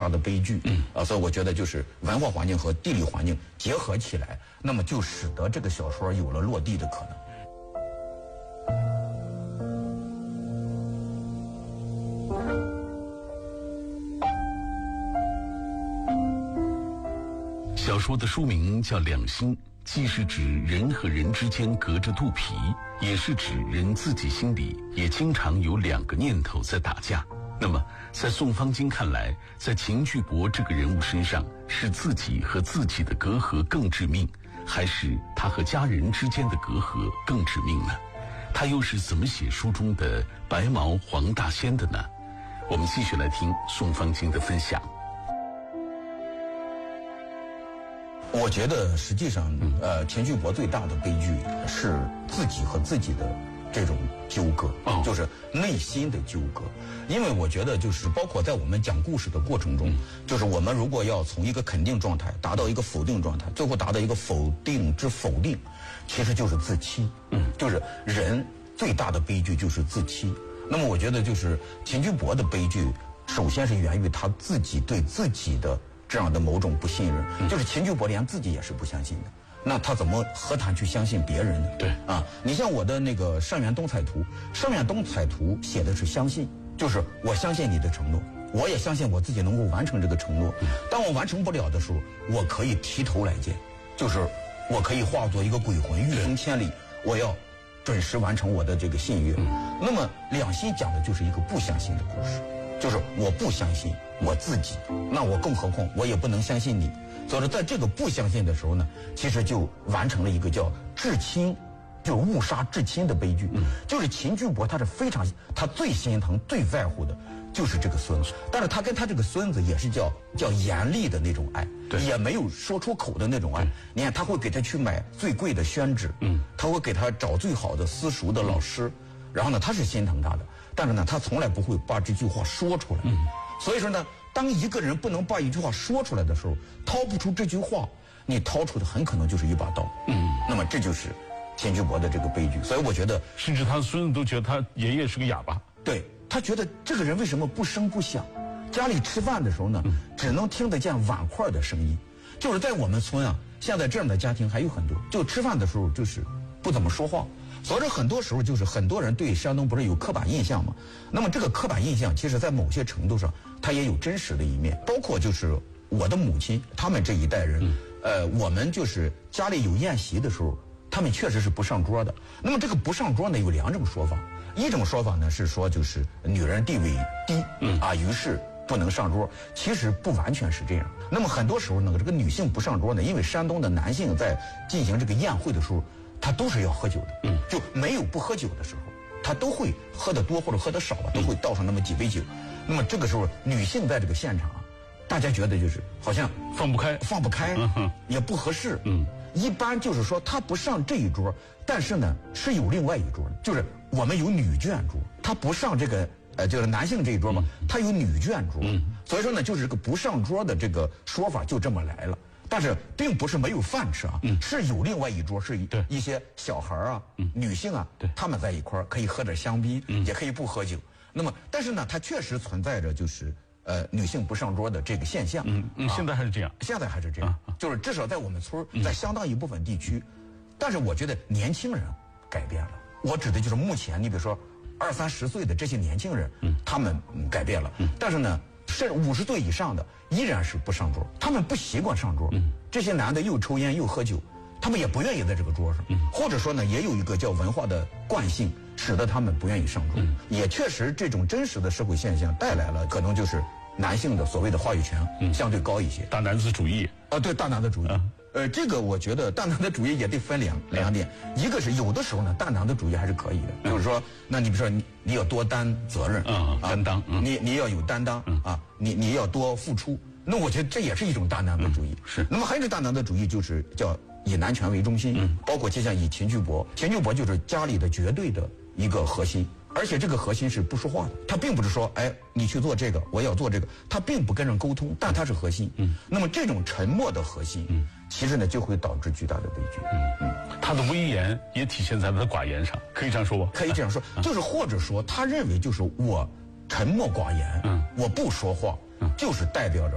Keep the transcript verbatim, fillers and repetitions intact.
大的悲剧。嗯啊，所以我觉得就是文化环境和地理环境结合起来，那么就使得这个小说有了落地的可能。 小说的书名叫《两心》，既是指人和人之间隔着肚皮，也是指人自己心里也经常有两个念头在打架。那么在宋方金看来，在秦巨伯这个人物身上，是自己和自己的隔阂更致命，还是他和家人之间的隔阂更致命呢？他又是怎么写书中的白毛黄大仙的呢？我们继续来听宋方金的分享。 我觉得实际上，呃，秦巨伯最大的悲剧是自己和自己的这种纠葛， 哦、 就是内心的纠葛。因为我觉得，就是包括在我们讲故事的过程中，嗯、就是我们如果要从一个肯定状态达到一个否定状态，最后达到一个否定之否定，其实就是自欺。嗯，就是人最大的悲剧就是自欺。那么我觉得，就是秦巨伯的悲剧，首先是源于他自己对自己的这样的某种不信任，嗯、就是秦巨伯连自己也是不相信的，那他怎么何谈去相信别人呢？ 对啊，你像我的那个《上元东彩图》，《上元东彩图》写的是相信，就是我相信你的承诺，我也相信我自己能够完成这个承诺。嗯、当我完成不了的时候，我可以提头来见，就是我可以化作一个鬼魂，御风千里，我要准时完成我的这个信约。嗯、那么两心讲的就是一个不相信的故事。就是我不相信我自己，那我更何况我也不能相信你。所以说在这个不相信的时候呢，其实就完成了一个叫至亲，就是误杀至亲的悲剧。嗯、就是秦巨伯他是非常，他最心疼最在乎的就是这个孙子，但是他跟他这个孙子也是叫叫严厉的那种爱，也没有说出口的那种爱。你看他会给他去买最贵的宣纸，嗯，他会给他找最好的私塾的老师，嗯、然后呢他是心疼他的，但是呢他从来不会把这句话说出来。嗯、所以说呢，当一个人不能把一句话说出来的时候，掏不出这句话，你掏出的很可能就是一把刀。嗯，那么这就是秦巨伯的这个悲剧。所以我觉得， 甚至他的孙子都觉得他爷爷是个哑巴。 对，他觉得这个人为什么不声不响？家里吃饭的时候呢，嗯、只能听得见碗筷的声音。就是在我们村啊，现在这样的家庭还有很多，就吃饭的时候就是不怎么说话。所以说很多时候就是很多人对山东不是有刻板印象吗？那么这个刻板印象其实在某些程度上它也有真实的一面，包括就是我的母亲他们这一代人，嗯、呃我们就是家里有宴席的时候，他们确实是不上桌的。那么这个不上桌呢有两种说法，一种说法呢是说就是女人地位低，嗯啊于是不能上桌，其实不完全是这样。那么很多时候呢这个女性不上桌呢，因为山东的男性在进行这个宴会的时候他都是要喝酒的，嗯，就没有不喝酒的时候，他都会喝得多或者喝得少吧，都会倒上那么几杯酒。那么这个时候，女性在这个现场，大家觉得就是好像放不开， 放不开，嗯、也不合适。嗯，一般就是说他不上这一桌，但是呢是有另外一桌的，就是我们有女眷桌，他不上这个呃就是男性这一桌嘛，他有女眷桌。嗯，所以说呢，就是这个不上桌的这个说法就这么来了。但是并不是没有饭吃啊，嗯、是有另外一桌，是一些小孩啊、嗯、女性啊，他们在一块儿可以喝点香槟，嗯、也可以不喝酒。那么，但是呢，它确实存在着就是呃女性不上桌的这个现象。 嗯嗯，啊、现在还是这样， 现在还是这样，啊、就是至少在我们村，在相当一部分地区。嗯、但是我觉得年轻人改变了，我指的就是目前你比如说二三十岁的这些年轻人，嗯、他们改变了。嗯、但是呢。甚至五十岁以上的依然是不上桌，他们不习惯上桌。嗯，这些男的又抽烟又喝酒，他们也不愿意在这个桌上。嗯，或者说呢，也有一个叫文化的惯性，使得他们不愿意上桌。嗯，也确实这种真实的社会现象带来了，可能就是男性的所谓的话语权嗯相对高一些， 大男子主义啊，对大男子主义。啊呃，这个我觉得大男子主义也得分两两点，一个是有的时候呢，大男子主义还是可以的，嗯、就是说，那你比如说你你要多担责任， 嗯、啊，担当，嗯、 你你要有担当，嗯、啊，你你要多付出，那我觉得这也是一种大男子主义。 嗯、是。 那么还有一个大男子主义就是叫以男权为中心，嗯、包括就像以秦巨伯，秦巨伯就是家里的绝对的一个核心。而且这个核心是不说话的，他并不是说，哎，你去做这个，我要做这个，他并不跟人沟通，但他是核心。嗯，那么这种沉默的核心，嗯，其实呢就会导致巨大的悲剧。 嗯嗯，他的威严也体现在他的寡言上，可以这样说吗？ 可以这样说，啊、就是或者说他认为就是我沉默寡言，嗯，我不说话，嗯，就是代表着